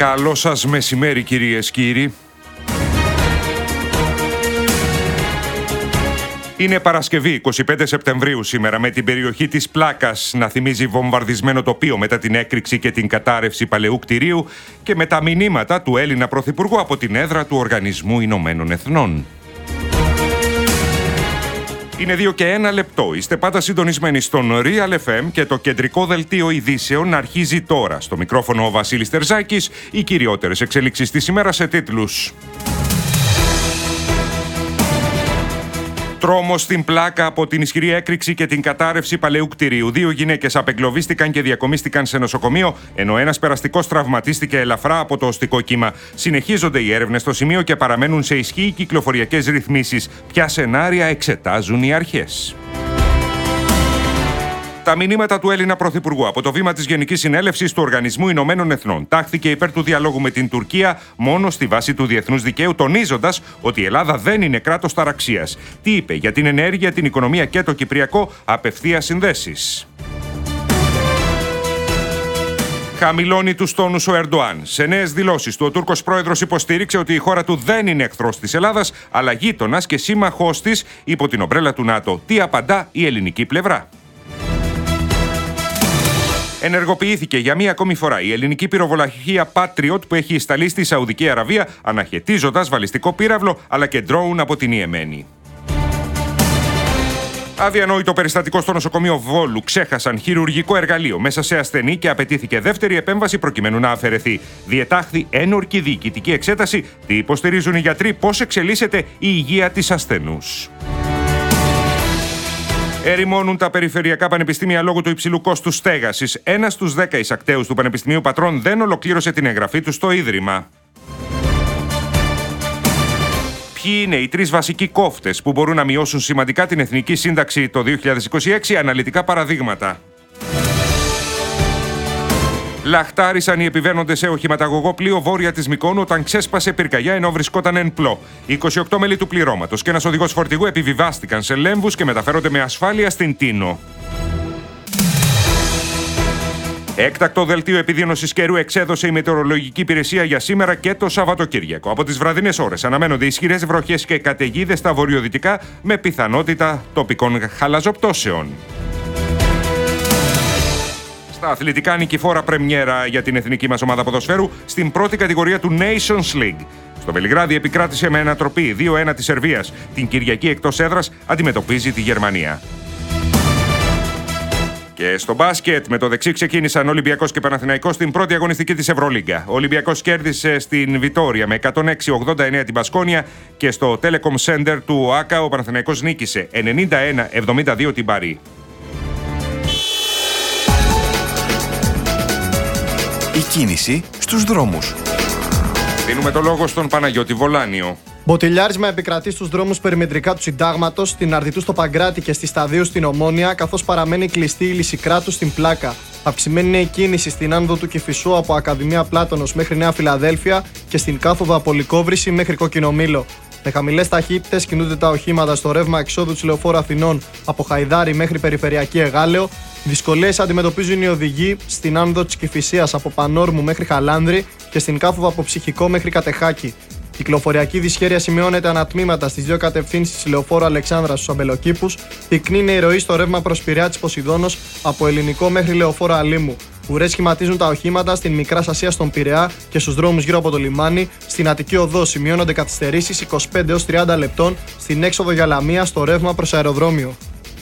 Καλό σας μεσημέρι, κυρίες και κύριοι. Είναι Παρασκευή, 25 Σεπτεμβρίου σήμερα, με την περιοχή της Πλάκας να θυμίζει βομβαρδισμένο τοπίο μετά την έκρηξη και την κατάρρευση παλαιού κτηρίου και με τα μηνύματα του Έλληνα Πρωθυπουργού από την έδρα του Οργανισμού Ηνωμένων Εθνών. Είναι 2 και 1 λεπτό. Είστε πάντα συντονισμένοι στον Real FM και το κεντρικό δελτίο ειδήσεων αρχίζει τώρα. Στο μικρόφωνο ο Βασίλης Τερζάκης, οι κυριότερες εξελίξεις της ημέρας σε τίτλους. Τρόμος στην Πλάκα από την ισχυρή έκρηξη και την κατάρρευση παλαιού κτηρίου. 2 γυναίκες απεγκλωβίστηκαν και διακομίστηκαν σε νοσοκομείο, ενώ ένας περαστικός τραυματίστηκε ελαφρά από το οστικό κύμα. Συνεχίζονται οι έρευνες στο σημείο και παραμένουν σε ισχύ οι κυκλοφοριακές ρυθμίσεις. Ποια σενάρια εξετάζουν οι αρχές? Τα μηνύματα του Έλληνα Πρωθυπουργού από το βήμα της Γενικής Συνέλευσης του Οργανισμού Ηνωμένων Εθνών τάχθηκε υπέρ του διαλόγου με την Τουρκία μόνο στη βάση του διεθνούς δικαίου, τονίζοντας ότι η Ελλάδα δεν είναι κράτος ταραξίας. Τι είπε για την ενέργεια, την οικονομία και το Κυπριακό? Απευθείας συνδέσεις. Χαμηλώνει τους τόνους ο Ερντοάν. Σε νέες δηλώσεις του, ο Τούρκος πρόεδρος υποστήριξε ότι η χώρα του δεν είναι εχθρός της Ελλάδας, αλλά γείτονας και σύμμαχός της υπό την ομπρέλα του ΝΑΤΟ. Τι απαντά η ελληνική πλευρά? Ενεργοποιήθηκε για μία ακόμη φορά η ελληνική πυροβολαρχία Patriot που έχει σταλεί στη Σαουδική Αραβία, αναχαιτίζοντας βαλιστικό πύραυλο αλλά και ντρόουν από την Ιεμένη. Αδιανόητο περιστατικό στο νοσοκομείο Βόλου. Ξέχασαν χειρουργικό εργαλείο μέσα σε ασθενή και απαιτήθηκε δεύτερη επέμβαση προκειμένου να αφαιρεθεί. Διετάχθη ένορκη διοικητική εξέταση. Τι υποστηρίζουν οι γιατροί? Πώς εξελίσσεται η υγεία της ασθενούς? Ερημώνουν τα περιφερειακά πανεπιστήμια λόγω του υψηλού κόστους στέγασης. 1 στους 10 εισακτέους του Πανεπιστημίου Πατρών δεν ολοκλήρωσε την εγγραφή του στο Ίδρυμα. Ποιοι είναι οι 3 βασικοί κόφτες που μπορούν να μειώσουν σημαντικά την εθνική σύνταξη το 2026? Αναλυτικά παραδείγματα. Λαχτάρισαν οι επιβαίνοντες σε οχηματαγωγό πλοίο βόρεια της Μυκόνου όταν ξέσπασε πυρκαγιά ενώ βρισκόταν εν πλώ. 28 μέλη του πληρώματος και ένας οδηγός φορτηγού επιβιβάστηκαν σε λέμβους και μεταφέρονται με ασφάλεια στην Τίνο. Έκτακτο δελτίο επιδείνωσης καιρού εξέδωσε η Μετεωρολογική Υπηρεσία για σήμερα και το Σαββατοκύριακο. Από τις βραδινές ώρες αναμένονται ισχυρές βροχές και καταιγίδες στα βορειοδυτικά με πιθανότητα τοπικών χαλαζοπτώσεων. Στα αθλητικά, νικηφόρα πρεμιέρα για την εθνική μας ομάδα ποδοσφαίρου στην πρώτη κατηγορία του Nations League. Στο Βελιγράδι επικράτησε με ανατροπή 2-1 της Σερβίας. Την Κυριακή εκτός έδρας αντιμετωπίζει τη Γερμανία. Και στο μπάσκετ, με το δεξί ξεκίνησαν Ολυμπιακός και Παναθηναϊκός στην πρώτη αγωνιστική της Ευρωλίγκα. Ο Ολυμπιακός κέρδισε στην Βιτόρια με 106-89 την Μπασκόνια και στο Telecom Center του ΟΑΚΑ ο Παναθηναϊκός νίκησε 91-72 την Παρί. Η κίνηση στους δρόμους. Δίνουμε το λόγο στον Παναγιώτη Βολάνιο. Μποτιλιάρισμα επικρατεί στους δρόμους περιμετρικά του Συντάγματος, στην Αρδιτού στο Παγκράτη και στη Σταδίου στην Ομόνια, καθώς παραμένει κλειστή η Λυσικράτου στην Πλάκα. Αυξημένη είναι η κίνηση στην άνοδο του Κηφισού από Ακαδημία Πλάτωνος μέχρι Νέα Φιλαδέλφια και στην κάθοδο από Λυκόβρηση μέχρι Κόκκινο Μήλο. Με χαμηλές ταχύτητες κινούνται τα οχήματα στο ρεύμα εξόδου της Λεωφόρου Αθηνών από Χαϊδάρη μέχρι Περιφερειακή Εγάλεο. Δυσκολίες αντιμετωπίζουν οι οδηγοί στην άνοδο της Κηφισίας από Πανόρμου μέχρι Χαλάνδρη και στην κάθοδο από Ψυχικό μέχρι Κατεχάκη. Κυκλοφοριακή δυσχέρεια σημειώνεται ανατμήματα στις 2 κατευθύνσεις της Λεωφόρου Αλεξάνδρας στους Αμπελοκήπους. Πυκνή είναι η ροή στο ρεύμα προς Πειραιά της Ποσειδώνος από Ελληνικό μέχρι Λεωφόρο Αλήμου. Ουρές σχηματίζουν τα οχήματα στην Μικρά Ασία στον Πειραιά και στους δρόμους γύρω από το λιμάνι. Στην Αττική Οδό σημειώνονται καθυστερήσεις 25 έως 30 λεπτών στην έξοδο για Λαμία στο ρεύμα προς αεροδρόμιο.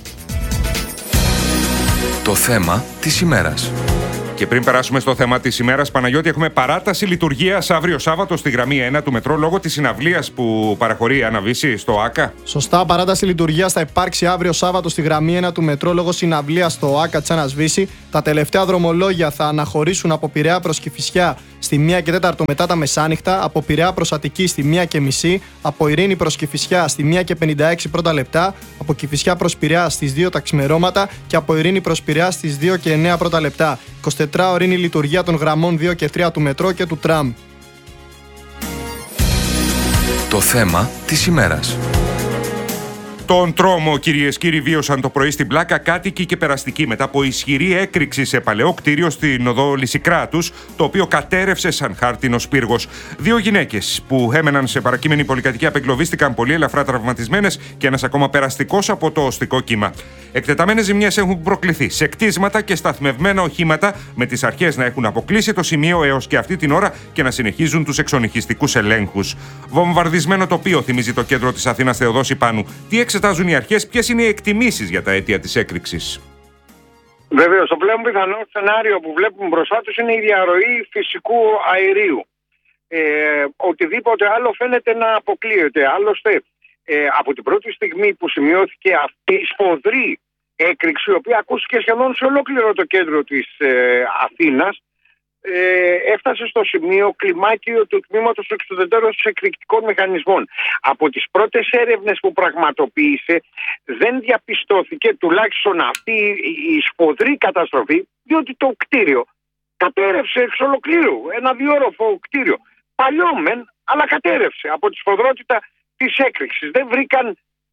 Το θέμα της ημέρας. Και πριν περάσουμε στο θέμα της ημέρας, Παναγιώτη, έχουμε παράταση λειτουργίας αύριο Σάββατο στη γραμμή 1 του μετρό λόγω της συναυλίας που παραχωρεί η Αναβίση στο ΆΚΑ. Σωστά, παράταση λειτουργίας θα υπάρξει αύριο Σάββατο στη γραμμή 1 του μετρό λόγω συναυλίας στο ΆΚΑ της Αναβίση. Τα τελευταία δρομολόγια θα αναχωρήσουν από Πειραιά προς Κηφισιά στη 1 και 4 μετά τα μεσάνυχτα, από Πειραιά προς Αττική στη 1 και μισή, από Ειρήνη προς Κηφισιά στη 1 και 56 πρώτα λεπτά, από Κηφισιά προς Πειραιά στις 2 τα ξημερώματα και από Ειρήνη προς Πειραιά στις 2 και 9 πρώτα λεπτά. 24 ώρη η λειτουργία των γραμμών 2 και 3 του μετρό και του τραμ. Το θέμα της ημέρας. Τον τρόμο, κυρίες και κύριοι, βίωσαν το πρωί στην Πλάκα κάτοικοι και περαστικοί μετά από ισχυρή έκρηξη σε παλαιό κτίριο στην οδό Λυσικράτους, το οποίο κατέρευσε σαν χάρτινος πύργος. Δύο γυναίκες που έμεναν σε παρακείμενη πολυκατοικία απεγκλωβίστηκαν πολύ ελαφρά τραυματισμένες και ένας ακόμα περαστικός από το οστικό κύμα. Εκτεταμένες ζημιές έχουν προκληθεί σε κτίσματα και σταθμευμένα οχήματα, με τις αρχές να έχουν αποκλείσει το σημείο έως και αυτή την ώρα και να συνεχίζουν τους εξονυχιστικούς ελέγχους. Βομβαρδισμένο τοπίο θυμίζει το κέντρο της Αθήνας Θεοδόση Πάνου. Τι εξετάζουν οι αρχές, ποιες είναι οι εκτιμήσεις για τα αίτια της έκρηξης? Βεβαίως, το πλέον πιθανό σενάριο που βλέπουμε μπροστά τους είναι η διαρροή φυσικού αερίου. Οτιδήποτε άλλο φαίνεται να αποκλείεται. Άλλωστε, από την πρώτη στιγμή που σημειώθηκε αυτή η σφοδρή έκρηξη, η οποία ακούστηκε σχεδόν σε ολόκληρο το κέντρο της Αθήνας, έφτασε στο σημείο κλιμάκιο του τμήματος του εξουδετερώματος εκρηκτικών μηχανισμών. Από τις πρώτες έρευνες που πραγματοποίησε δεν διαπιστώθηκε τουλάχιστον αυτή η σφοδρή καταστροφή, διότι το κτίριο κατέρευσε εξ ολοκλήρου. Ένα διόροφο κτίριο. Παλιό μεν, αλλά κατέρευσε από τη σφοδρότητα της έκρηξης. Δεν βρήκαν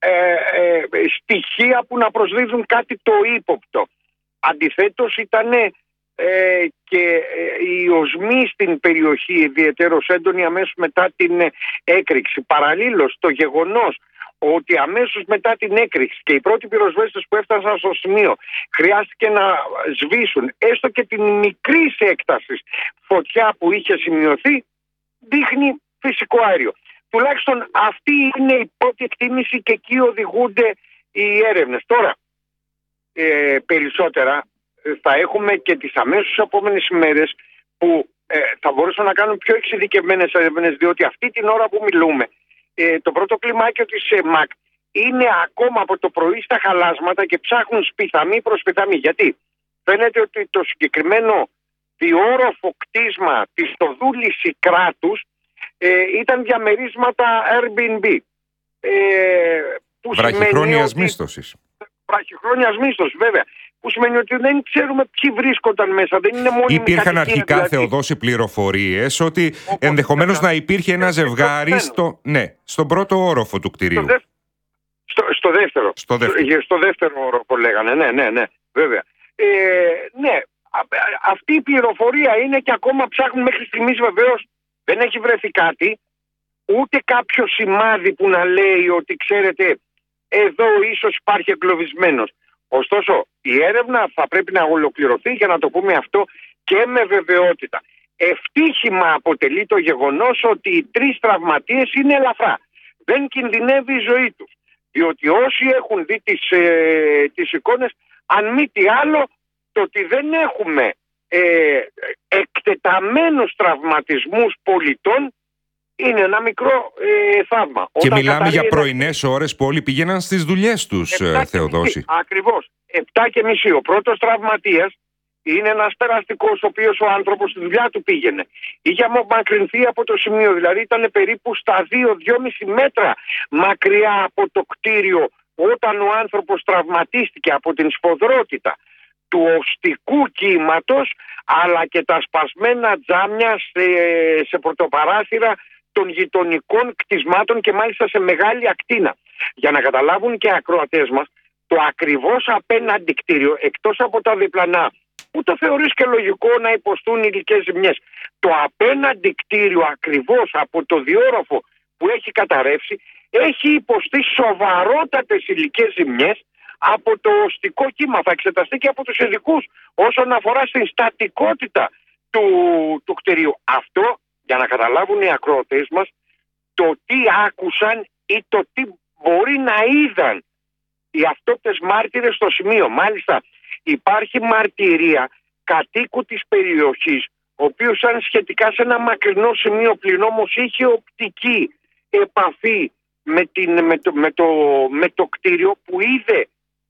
στοιχεία που να προσδίδουν κάτι το ύποπτο. Αντιθέτως ήταν και οι οσμοί στην περιοχή ιδιαιτέρως έντονοι αμέσως μετά την έκρηξη. Παραλλήλως το γεγονός ότι αμέσως μετά την έκρηξη και οι πρώτοι πυροσβέστες που έφτασαν στο σημείο χρειάστηκε να σβήσουν έστω και την μικρή έκταση φωτιά που είχε σημειωθεί, δείχνει φυσικό αέριο. Τουλάχιστον αυτή είναι η πρώτη εκτίμηση και εκεί οδηγούνται οι έρευνες. Τώρα, περισσότερα θα έχουμε και τις αμέσως επόμενες ημέρες που θα μπορούσαν να κάνουν πιο εξειδικευμένες έρευνες, διότι αυτή την ώρα που μιλούμε το πρώτο κλιμάκιο της ΜΑΚ είναι ακόμα από το πρωί στα χαλάσματα και ψάχνουν σπιθαμή προς σπιθαμή. Γιατί φαίνεται ότι το συγκεκριμένο διόροφο κτίσμα της οδού Λυσικράτους ήταν διαμερίσματα Airbnb. Βραχυχρόνιας μίσθωσης. Βραχυχρόνιας μίσθωσης, βέβαια. Που σημαίνει ότι δεν ξέρουμε ποιοι βρίσκονταν μέσα. Δεν είναι μόνιμη Υπήρχαν κατοικία, αρχικά, δηλαδή, Θεοδόση, πληροφορίες ότι ενδεχομένως να υπήρχε ένα ζευγάρι στον πρώτο όροφο του κτηρίου. Στο δεύτερο. Στο δεύτερο όροφο λέγανε. Ναι, βέβαια. Ναι, αυτή η πληροφορία είναι και ακόμα ψάχνουν μέχρι στιγμής, βεβαίως δεν έχει βρεθεί κάτι, ούτε κάποιο σημάδι που να λέει ότι ξέρετε εδώ ίσως υπάρχει εγκλωβισμένος. Ωστόσο, η έρευνα θα πρέπει να ολοκληρωθεί, για να το πούμε αυτό, και με βεβαιότητα. Ευτύχημα αποτελεί το γεγονός ότι οι τρεις τραυματίες είναι ελαφρά. Δεν κινδυνεύει η ζωή τους. Διότι όσοι έχουν δει τις εικόνες, αν μη τι άλλο, το ότι δεν έχουμε εκτεταμένους τραυματισμούς πολιτών είναι ένα μικρό θαύμα. Και μιλάμε για πρωινές ώρες που όλοι πήγαιναν στις δουλειές τους, Θεοδόση. Ακριβώς. 7:30. Ο πρώτος τραυματίας είναι ένας περαστικός, ο οποίος ο άνθρωπος στη δουλειά του πήγαινε. Είχε απομακρυνθεί από το σημείο, δηλαδή ήταν περίπου στα 2-2,5 μέτρα μακριά από το κτίριο όταν ο άνθρωπος τραυματίστηκε από την σφοδρότητα του οστικού κύματος, αλλά και τα σπασμένα τζάμια σε πρωτοπαράθυρα των γειτονικών κτισμάτων και μάλιστα σε μεγάλη ακτίνα. Για να καταλάβουν και οι ακροατές μας, το ακριβώς απέναντι κτίριο, εκτός από τα διπλανά, που το θεωρείς και λογικό να υποστούν υλικές ζημιές, το απέναντι κτίριο ακριβώς από το διόροφο που έχει καταρρεύσει, έχει υποστεί σοβαρότατες υλικές ζημιές από το οστικό κύμα. Θα εξεταστεί και από τους ειδικούς όσον αφορά στην στατικότητα του κτιρίου. Αυτό, για να καταλάβουν οι ακροατές μας, το τι άκουσαν ή το τι μπορεί να είδαν οι αυτόπτες μάρτυρες στο σημείο. Μάλιστα υπάρχει μαρτυρία κατοίκου της περιοχής, ο οποίος ήταν σχετικά σε ένα μακρινό σημείο, πλην όμως είχε οπτική επαφή με το κτίριο, που είδε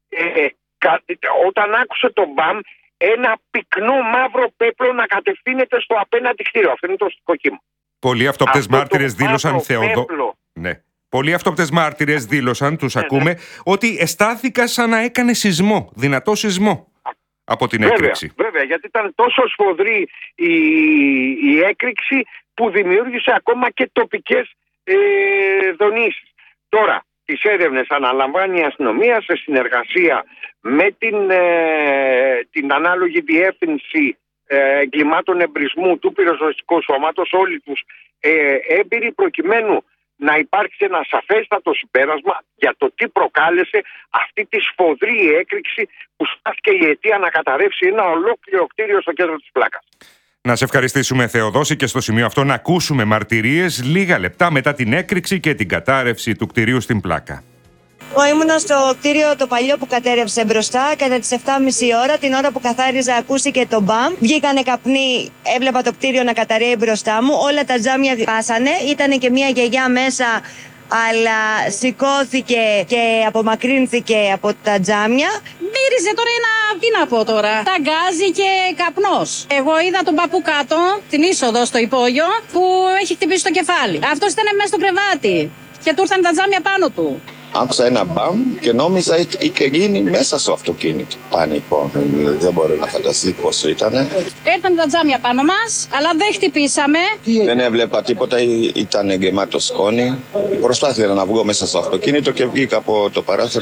όταν άκουσε τον μπαμ ένα πυκνό μαύρο πέπλο να κατευθύνεται στο απέναντι κτίριο. Αυτό είναι το οστικό κύμα. Πολλοί αυτόπτες μάρτυρες δήλωσαν, Ναι. Πολλοί αυτόπτες μάρτυρες δήλωσαν, τους ακούμε, ότι αισθάνθηκα σαν να έκανε σεισμό, δυνατό σεισμό από την έκρηξη. Βέβαια, γιατί ήταν τόσο σφοδρή η έκρηξη που δημιούργησε ακόμα και τοπικές δονήσεις. Τώρα, τις έρευνες αναλαμβάνει η αστυνομία σε συνεργασία με την ανάλογη διεύθυνση εγκλημάτων εμπρισμού του πυροσβεστικού σώματος, όλοι τους έμπειροι, προκειμένου να υπάρξει ένα σαφέστατο συμπέρασμα για το τι προκάλεσε αυτή τη σφοδρή έκρηξη που στάθηκε η αιτία να καταρρεύσει ένα ολόκληρο κτίριο στο κέντρο της Πλάκας. Να σε ευχαριστήσουμε, Θεοδόση, και στο σημείο αυτό να ακούσουμε μαρτυρίες λίγα λεπτά μετά την έκρηξη και την κατάρρευση του κτηρίου στην Πλάκα. Εγώ ήμουνα στο κτίριο το παλιό που κατέρευσε μπροστά κατά τις 7.30 ώρα. Την ώρα που καθάριζα ακούστηκε το μπαμ. Βγήκανε καπνοί, έβλεπα το κτίριο να καταραίει μπροστά μου. Όλα τα τζάμια πάσανε. Ήτανε και μια γιαγιά μέσα, αλλά σηκώθηκε και απομακρύνθηκε από τα τζάμια. Μύριζε τώρα τι να πω τώρα, ταγκάζει και καπνός. Εγώ είδα τον παππού κάτω, την είσοδο στο υπόγειο, που έχει χτυπήσει το κεφάλι. Αυτός ήταν μέσα στο κρεβάτι και του ήρθαν τα τζάμια πάνω του. Άκουσα ένα μπαμ και νόμιζα είχε γίνει μέσα στο αυτοκίνητο. Πανικό, δεν μπορεί να φανταστεί πώς ήτανε. Έρθαν τα τζάμια πάνω μας, αλλά δεν χτυπήσαμε. Δεν έβλεπα τίποτα, ήταν γεμάτο σκόνη. Προσπάθησα να βγω μέσα στο αυτοκίνητο και βγήκα από το παράθυρο.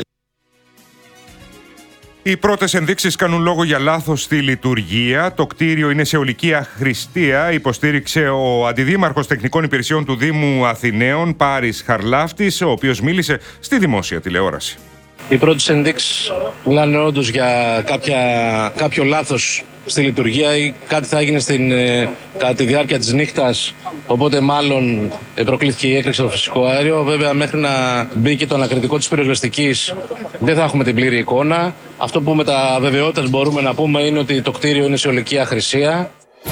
Οι πρώτες ενδείξεις κάνουν λόγο για λάθος στη λειτουργία. Το κτίριο είναι σε ολική αχρηστία, υποστήριξε ο Αντιδήμαρχος Τεχνικών Υπηρεσιών του Δήμου Αθηναίων, Πάρης Χαρλάφτης, ο οποίος μίλησε στη δημόσια τηλεόραση. Οι πρώτες ενδείξεις μιλάνε όντως για κάποιο λάθος στη λειτουργία ή κάτι θα έγινε κατά τη διάρκεια της νύχτας, οπότε μάλλον προκλήθηκε η έκρηξη στο φυσικό αέριο. Βέβαια, μέχρι να μπει και το ανακριτικό της πυροσβεστικής δεν θα έχουμε την πλήρη εικόνα. Αυτό που με τα βεβαιότητας μπορούμε να πούμε είναι ότι το κτίριο είναι σε ολική αχρησία.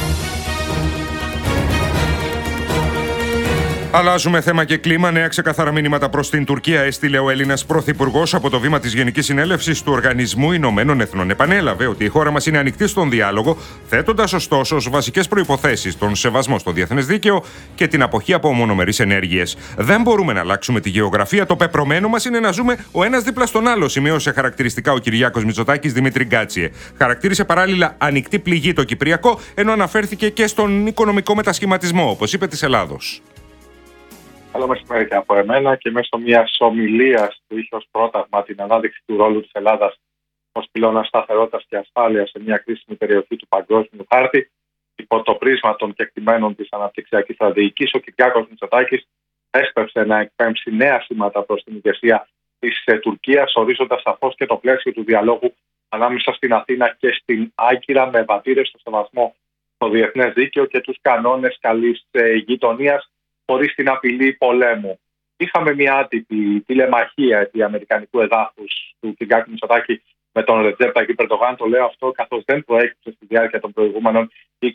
Αλλάζουμε θέμα και κλίμα. Νέα ξεκαθαρά μηνύματα προς την Τουρκία έστειλε ο Έλληνας Πρωθυπουργός από το βήμα της Γενικής Συνέλευσης του Οργανισμού Ηνωμένων Εθνών. Επανέλαβε ότι η χώρα μας είναι ανοιχτή στον διάλογο, θέτοντας ωστόσο ως βασικές προϋποθέσεις τον σεβασμό στο διεθνές δίκαιο και την αποχή από μονομερείς ενέργειες. Δεν μπορούμε να αλλάξουμε τη γεωγραφία. Το πεπρωμένο μας είναι να ζούμε ο ένας δίπλα στον άλλο, σημείωσε χαρακτηριστικά ο Κυριάκος Μητσοτάκης Δημήτρη Γκάτσιε. Χαρακτήρισε παράλληλα ανοιχτή πληγή το Κυπριακό, ενώ αναφέρθηκε και στον οικονομικό μετασχηματισμό, όπως είπε, της Ελλάδος. Καλό μεσημέρι και από εμένα, και μέσω μιας ομιλίας που είχε ως πρόταγμα την ανάδειξη του ρόλου της Ελλάδας ως πυλώνα σταθερότητας και ασφάλειας σε μια κρίσιμη περιοχή του παγκόσμιου χάρτη, υπό το πρίσμα των κεκτημένων της αναπτυξιακής στρατηγικής, ο Κυριάκος Μητσοτάκης έσπευσε να εκπέμψει νέα σήματα προς την ηγεσία της Τουρκίας, ορίζοντας σαφώς και το πλαίσιο του διαλόγου ανάμεσα στην Αθήνα και στην Άγκυρα, με βατήρες στο σεβασμό στο διεθνές δίκαιο και τους κανόνες καλής γειτονίας, χωρίς την απειλή πολέμου. Είχαμε μια άτυπη τηλεμαχία επί αμερικανικού εδάφους του Κυριάκου Μητσοτάκη με τον Ρετζέπ Ταγιπ Ερντογάν. Το λέω αυτό καθώς δεν προέκυψε στη διάρκεια των προηγούμενων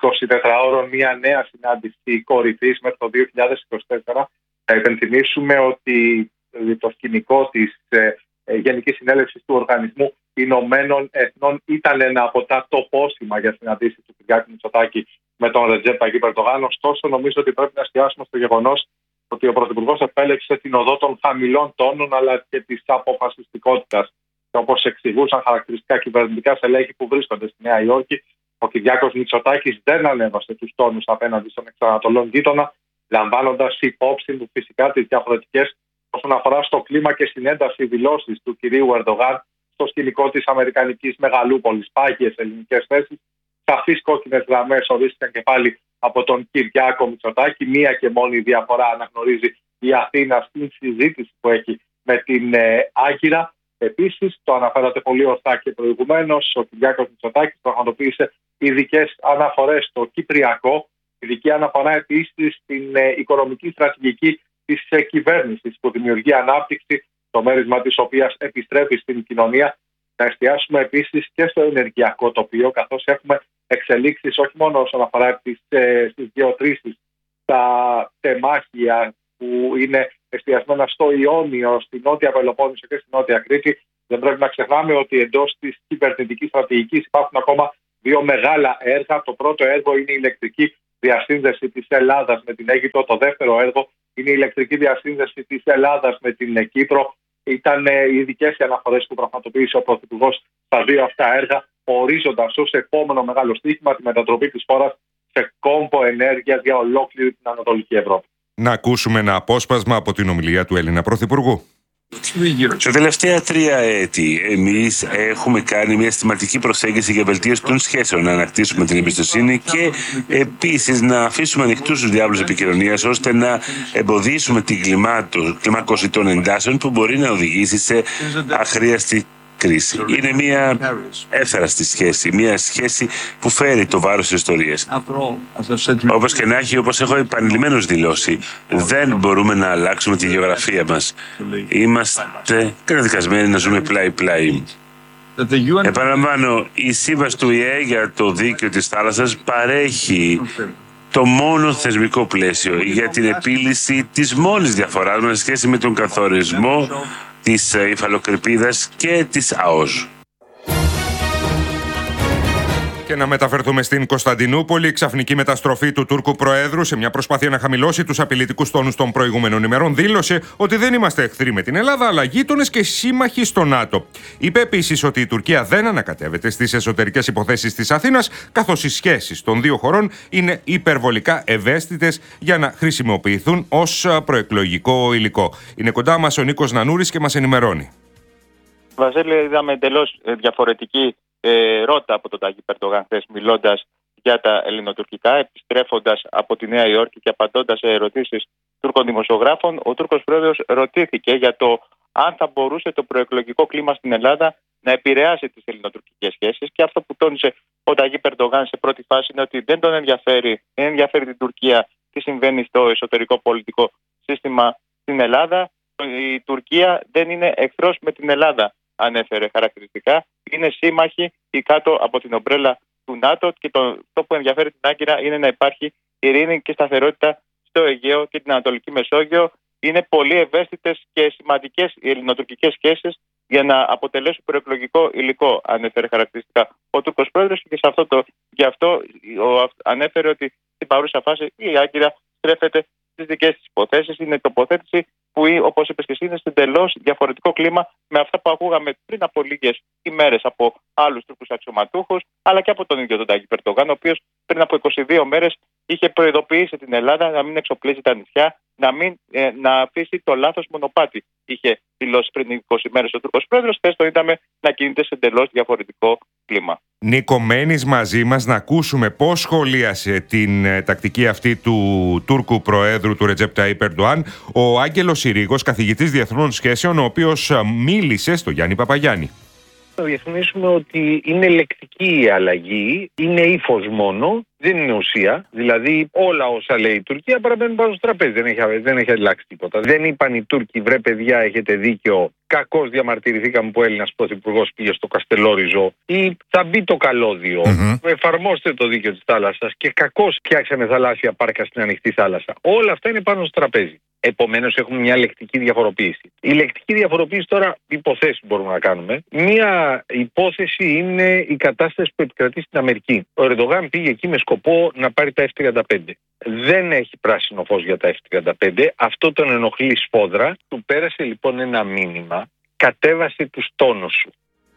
24 ώρων μια νέα συνάντηση κορυφής μέχρι το 2024. Θα υπενθυμίσουμε ότι το σκηνικό της Γενικής Συνέλευσης του Οργανισμού Ηνωμένων Εθνών ήταν ένα από τα τοπόσημα για συναντήσεις του Κυριάκου Μητσοτάκη με τον Ρετζέπ Ταγιπ Ερντογάν. Ωστόσο, νομίζω ότι πρέπει να εστιάσουμε στο γεγονός ότι ο Πρωθυπουργός επέλεξε την οδό των χαμηλών τόνων αλλά και της αποφασιστικότητας. Και όπως εξηγούσαν χαρακτηριστικά κυβερνητικά στελέχη που βρίσκονται στη Νέα Υόρκη, ο Κυριάκος Μητσοτάκης δεν ανέβασε τους τόνους απέναντι στον εξανατολών γείτονα, λαμβάνοντας υπόψη του φυσικά τις διαφορετικές όσον αφορά στο κλίμα και στην ένταση δηλώσεις του κυρίου Ερντογάν στο σκηνικό της Αμερικανικής Μεγαλούπολης. Πάγιες ελληνικές θέσεις, σαφείς κόκκινες γραμμές ορίστηκαν και πάλι από τον Κυριάκο Μητσοτάκη. Μία και μόνη διαφορά αναγνωρίζει η Αθήνα στην συζήτηση που έχει με την Άγκυρα. Επίσης, το αναφέρατε πολύ ορθά και προηγουμένως, ο Κυριάκος Μητσοτάκης πραγματοποίησε ειδικές αναφορές στο Κυπριακό, ειδική αναφορά επίσης στην οικονομική στρατηγική της κυβέρνησης που δημιουργεί ανάπτυξη, το μέρισμα της οποίας επιστρέφει στην κοινωνία. Να εστιάσουμε επίσης και στο ενεργειακό τοπίο, καθώς έχουμε εξελίξεις όχι μόνο όσον αφορά στις γεωτρήσεις, τα τεμάχια που είναι εστιασμένα στο Ιόνιο, στην Νότια Πελοπόννησο και στην Νότια Κρήτη. Δεν πρέπει να ξεχνάμε ότι εντός της κυβερνητικής στρατηγικής υπάρχουν ακόμα δύο μεγάλα έργα. Το πρώτο έργο είναι η ηλεκτρική διασύνδεση της Ελλάδας με την Αίγυπτο. Το δεύτερο έργο είναι η ηλεκτρική διασύνδεση της Ελλάδας με την Κύπρο. Ήταν οι ειδικές αναφορές που πραγματοποίησε ο Πρωθυπουργός στα δύο αυτά έργα, ορίζοντας ως επόμενο μεγάλο στοίχημα τη μετατροπή της χώρας σε κόμβο ενέργειας για ολόκληρη την Ανατολική Ευρώπη. Να ακούσουμε ένα απόσπασμα από την ομιλία του Έλληνα Πρωθυπουργού. Τα τελευταία 3 έτη εμείς έχουμε κάνει μια συστηματική προσέγγιση για βελτίωση των σχέσεων, να ανακτήσουμε την εμπιστοσύνη και επίσης να αφήσουμε ανοιχτούς τους διάβλους επικοινωνίας ώστε να εμποδίσουμε την κλιμάκωση των εντάσεων που μπορεί να οδηγήσει σε αχρίαστη κρίση. Είναι μια εύθραστη σχέση, μια σχέση που φέρει το βάρος της ιστορίας. Όπως και να έχει, όπως έχω επανειλημμένως δηλώσει, δεν μπορούμε να αλλάξουμε τη γεωγραφία μας. Είμαστε καταδικασμένοι να ζούμε πλάι-πλάι. Επαναλαμβάνω, η σύμβαση του ΙΕ για το δίκαιο της θάλασσας παρέχει το μόνο θεσμικό πλαίσιο για την επίλυση της μόνης διαφοράς μας σε σχέση με τον καθορισμό της υφαλοκρηπίδας και της ΑΟΣ. Και να μεταφερθούμε στην Κωνσταντινούπολη. Η ξαφνική μεταστροφή του Τούρκου Προέδρου σε μια προσπάθεια να χαμηλώσει τους απειλητικούς τόνους των προηγούμενων ημερών δήλωσε ότι δεν είμαστε εχθροί με την Ελλάδα, αλλά γείτονες και σύμμαχοι στο ΝΑΤΟ. Είπε επίσης ότι η Τουρκία δεν ανακατεύεται στις εσωτερικές υποθέσεις της Αθήνας, καθώς οι σχέσεις των δύο χωρών είναι υπερβολικά ευαίσθητες για να χρησιμοποιηθούν ως προεκλογικό υλικό. Είναι κοντά μας ο Νίκος Νανούρης και μας ενημερώνει. Βασίλη, είδαμε εντελώς διαφορετική ρότα από τον Ταγί Ερντογάν χθες, μιλώντας για τα ελληνοτουρκικά, επιστρέφοντας από τη Νέα Υόρκη και απαντώντας σε ερωτήσεις Τούρκων δημοσιογράφων. Ο Τούρκος πρόεδρος ρωτήθηκε για το αν θα μπορούσε το προεκλογικό κλίμα στην Ελλάδα να επηρεάσει τις ελληνοτουρκικές σχέσεις. Και αυτό που τόνισε ο Ταγί Ερντογάν σε πρώτη φάση είναι ότι δεν τον ενδιαφέρει την Τουρκία τι συμβαίνει στο εσωτερικό πολιτικό σύστημα στην Ελλάδα. Η Τουρκία δεν είναι εχθρός με την Ελλάδα, ανέφερε χαρακτηριστικά. Είναι σύμμαχοι ή κάτω από την ομπρέλα του ΝΑΤΟ και το που ενδιαφέρει την Άγκυρα είναι να υπάρχει ειρήνη και σταθερότητα στο Αιγαίο και την Ανατολική Μεσόγειο. Είναι πολύ ευαίσθητες και σημαντικές οι ελληνοτουρκικές σχέσεις για να αποτελέσουν προεκλογικό υλικό, ανέφερε χαρακτηριστικά ο Τούρκος πρόεδρος, και γι' αυτό ανέφερε ότι στην παρούσα φάση η Άγκυρα στρέφεται στις δικές της υποθέσεις. Είναι τοποθέτηση που, όπως είπες και εσύ, είναι σε εντελώς διαφορετικό κλίμα με αυτά που ακούγαμε πριν από λίγες ημέρες από άλλους Τούρκους αξιωματούχους, αλλά και από τον ίδιο τον Ταγί Ερντογάν, ο οποίος πριν από 22 μέρες είχε προειδοποιήσει την Ελλάδα να μην εξοπλίζει τα νησιά, να αφήσει το λάθος μονοπάτι. Είχε δηλώσει πριν 20 μέρες ο Τούρκος πρόεδρος, χθες το είδαμε να κινείται σε εντελώς διαφορετικό κλίμα. Νίκο, μένεις μαζί μας να ακούσουμε πώς σχολίασε την τακτική αυτή του Τούρκου Προέδρου, του Ρετζέπ Ταϊπ Ερντογάν, ο Άγγελος Συρίγος, καθηγητής διεθνών σχέσεων, ο οποίος μίλησε στο Γιάννη Παπαγιάννη. Να διευκρινίσουμε ότι είναι λεκτική η αλλαγή, είναι ύφος μόνο, δεν είναι ουσία. Δηλαδή, όλα όσα λέει η Τουρκία παραμένουν πάνω στο τραπέζι. Δεν έχει αλλάξει τίποτα. Δεν είπαν οι Τούρκοι, βρε παιδιά, έχετε δίκιο. Κακώς διαμαρτυρηθήκαμε που ο Έλληνας πρωθυπουργός πήγε στο Καστελόριζο, ή θα μπει το καλώδιο. Εφαρμόστε το δίκαιο της θάλασσας και κακώς φτιάξαμε θαλάσσια πάρκα στην ανοιχτή θάλασσα. Όλα αυτά είναι πάνω στο τραπέζι. Επομένως, έχουμε μια λεκτική διαφοροποίηση. Η λεκτική διαφοροποίηση τώρα, υποθέσεις μπορούμε να κάνουμε. Μία υπόθεση είναι η κατάσταση που επικρατεί στην Αμερική. Ο Ερντογάν πήγε εκεί με σκοπό να πάρει τα F-35. Δεν έχει πράσινο φως για τα F-35. Αυτό τον ενοχλεί σφόδρα. Του πέρασε λοιπόν ένα μήνυμα. Κατέβασε τους τόνους σου.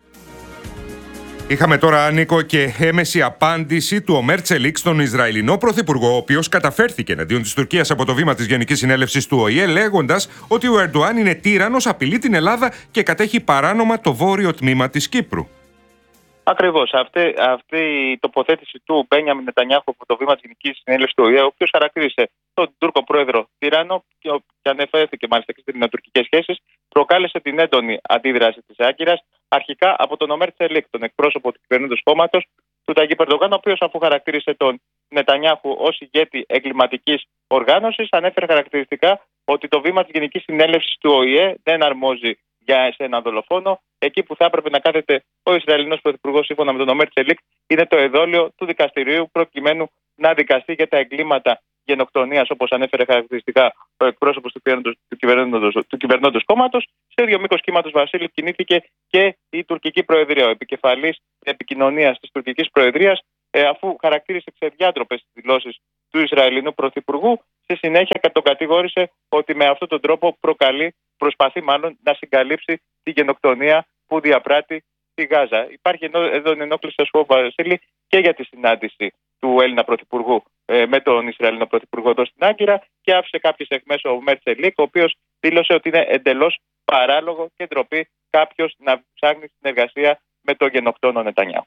Είχαμε τώρα, Νίκο, και έμεση απάντηση του Ομέρ Τσελίκ στον Ισραηλινό Πρωθυπουργό, ο οποίος καταφέρθηκε εναντίον της Τουρκίας από το βήμα της Γενικής Συνέλευσης του ΟΗΕ, λέγοντας ότι ο Ερντογάν είναι τύραννος, απειλεί την Ελλάδα και κατέχει παράνομα το βόρειο τμήμα της Κύπρου. Ακριβώς. Αυτή η τοποθέτηση του Μπένιαμιν Νετανιάχου από το βήμα της Γενικής Συνέλευσης του ΟΗΕ, ο οποίος χαρακτήρισε τον Τούρκο πρόεδρο τύραννο και ανεφέρθηκε μάλιστα και στις ελληνοτουρκικές σχέσεις, προκάλεσε την έντονη αντίδραση της Άγκυρας, αρχικά από τον Ομέρ Τσελίκ, τον εκπρόσωπο του κυβερνώντος κόμματος του Ταγί Ερντογάν, ο οποίος, αφού χαρακτήρισε τον Νετανιάχου ως ηγέτη εγκληματικής οργάνωσης, ανέφερε χαρακτηριστικά ότι το βήμα της Γενικής Συνέλευσης του ΟΗΕ δεν αρμόζει σε έναν δολοφόνο. Εκεί που θα έπρεπε να κάθεται ο Ισραηλινός Πρωθυπουργός, σύμφωνα με τον Ομέρ Τσελίκ, είναι το εδόλιο του δικαστηρίου, προκειμένου να δικαστεί για τα εγκλήματα γενοκτονίας, όπως ανέφερε χαρακτηριστικά ο εκπρόσωπος του κυβερνώντος κόμματος. Σε ίδιο μήκος κύματος, Βασίλη, κινήθηκε και η τουρκική προεδρία. Ο επικεφαλής επικοινωνίας της τουρκικής προεδρίας, αφού χαρακτήρισε ξεδιάτροπες τις δηλώσεις του Ισραηλινού Πρωθυπουργού, στη συνέχεια τον κατηγόρησε ότι με αυτόν τον τρόπο προσπαθεί να συγκαλύψει τη γενοκτονία που διαπράττει στη Γάζα. Υπάρχει εδώ ενόχληση, ας πω, Βασίλη, και για τη συνάντηση του Έλληνα Πρωθυπουργού με τον Ισραηλινό Πρωθυπουργό εδώ στην Άγκυρα και άφησε κάποιες αιχμές ο Μέρτσελικ, ο οποίος δήλωσε ότι είναι εντελώς παράλογο και ντροπή κάποιος να ψάχνει συνεργασία με τον γενοκτόνο Νετανιάχου.